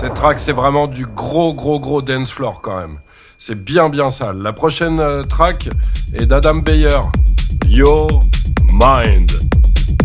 Cette track, c'est vraiment du gros dance floor quand même. C'est bien sale. La prochaine track est d'Adam Beyer, Your Mind.